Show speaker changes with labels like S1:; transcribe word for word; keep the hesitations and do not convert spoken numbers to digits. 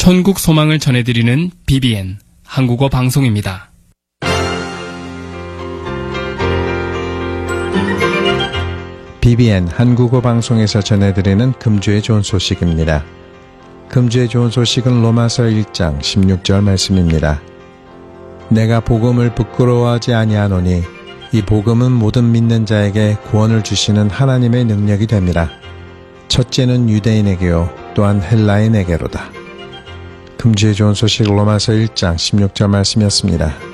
S1: 천국 소망을 전해드리는 비비엔 한국어 방송입니다.
S2: 비비엔 한국어 방송에서 전해드리는 금주의 좋은 소식입니다. 금주의 좋은 소식은 로마서 일 장 십육 절 말씀입니다. 내가 복음을 부끄러워하지 아니하노니 이 복음은 모든 믿는 자에게 구원을 주시는 하나님의 능력이 됩니다. 첫째는 유대인에게요 또한 헬라인에게로다. 금주의 좋은 소식 로마서 일 장 십육 절 말씀이었습니다.